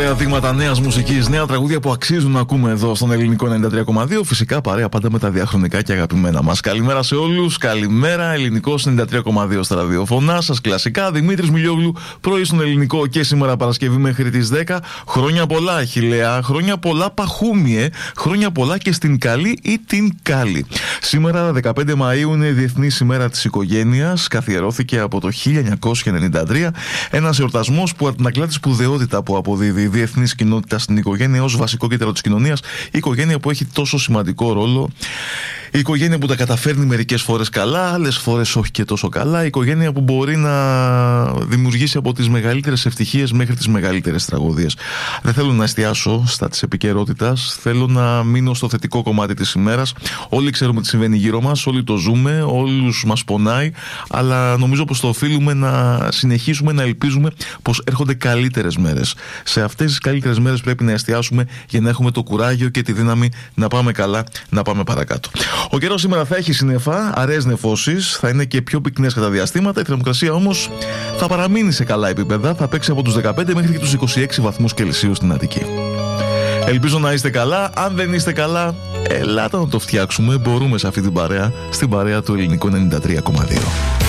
ωραία δείγματα νέας μουσικής, νέα τραγούδια που αξίζουν να ακούμε εδώ στον Ελληνικό 93,2. Φυσικά παρέα πάντα με τα διαχρονικά και αγαπημένα μας. Καλημέρα σε όλους, καλημέρα. Ελληνικός 93,2 στα ραδιοφωνά σας. Κλασικά, Δημήτρης Μιλιόγλου, πρωί στον Ελληνικό και σήμερα Παρασκευή μέχρι τις 10. Χρόνια πολλά, Αχιλλέα. Χρόνια πολλά, Παχούμιε. Χρόνια πολλά και στην Καλή ή την Κάλη. Σήμερα, 15 Μαΐου, είναι η Διεθνής ημέρα της οικογένειας. Καθιερώθηκε από το 1993. Ένας εορτασμός που αντανακλά τη σπουδαιότητα που αποδίδει η διεθνής κοινότητα στην οικογένεια ως βασικό κέντρο της κοινωνίας. Η οικογένεια που έχει τόσο σημαντικό ρόλο. Η οικογένεια που τα καταφέρνει μερικές φορές καλά, άλλες φορές όχι και τόσο καλά. Η οικογένεια που μπορεί να δημιουργήσει από τις μεγαλύτερες ευτυχίες μέχρι τις μεγαλύτερες τραγωδίες. Δεν θέλω να εστιάσω στα της επικαιρότητας. Θέλω να μείνω στο θετικό κομμάτι της ημέρας. Όλοι ξέρουμε τι συμβαίνει γύρω μας, όλοι το ζούμε, όλους μας πονάει. Αλλά νομίζω πως το οφείλουμε να συνεχίσουμε να ελπίζουμε πως έρχονται καλύτερες μέρες. Σε αυτές τις καλύτερες μέρες πρέπει να εστιάσουμε για να έχουμε το κουράγιο και τη δύναμη να πάμε καλά, να πάμε παρακάτω. Ο καιρός σήμερα θα έχει συννεφά, αραιές νεφώσεις, θα είναι και πιο πυκνές κατά διαστήματα. Η θερμοκρασία όμως θα παραμείνει σε καλά επίπεδα, θα παίξει από τους 15 μέχρι και τους 26 βαθμούς Κελσίου στην Αττική. Ελπίζω να είστε καλά. Αν δεν είστε καλά, ελάτε να το φτιάξουμε. Μπορούμε σε αυτή την παρέα, στην παρέα του Ελληνικού 93,2.